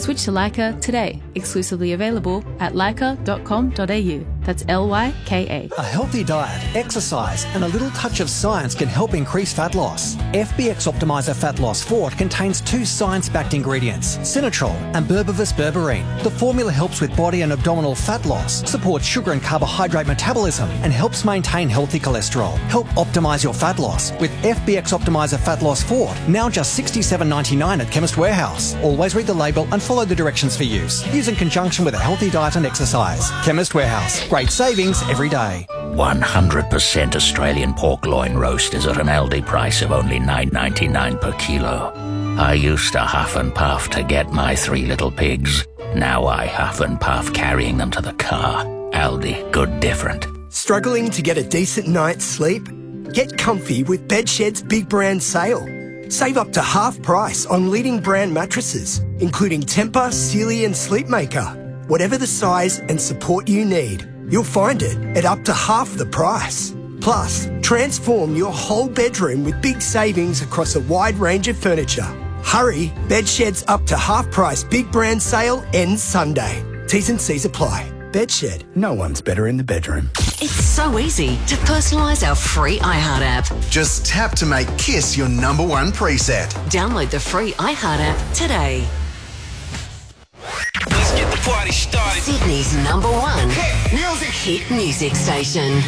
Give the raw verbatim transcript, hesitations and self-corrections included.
Switch to Lyca today. Exclusively available at lyca dot com dot a u. That's L Y K A. A healthy diet, exercise, and a little touch of science can help increase fat loss. F B X Optimizer Fat Loss Fort contains two science-backed ingredients, Sinatrol and Berbivus berberine. The formula helps with body and abdominal fat loss, supports sugar and carbohydrate metabolism, and helps maintain healthy cholesterol. Help optimize your fat loss with F B X Optimizer Fat Loss Fort, now just sixty-seven ninety-nine at Chemist Warehouse. Always read the label and follow the directions for use. Use in conjunction with a healthy diet and exercise. Chemist Warehouse. Great savings every day. one hundred percent Australian pork loin roast is at an Aldi price of only nine ninety-nine per kilo. I used to huff and puff to get my three little pigs. Now I huff and puff carrying them to the car. Aldi, good different. Struggling to get a decent night's sleep? Get comfy with Bedshed's big brand sale. Save up to half price on leading brand mattresses, including Tempur, Sealy and Sleepmaker. Whatever the size and support you need, you'll find it at up to half the price. Plus, transform your whole bedroom with big savings across a wide range of furniture. Hurry, Bedshed's up to half price big brand sale ends Sunday. T's and C's apply. Bedshed, no one's better in the bedroom. It's so easy to personalise our free iHeart app. Just tap to make Kiss your number one preset. Download the free iHeart app today. Let's get the party started. Sydney's number one music hit music station.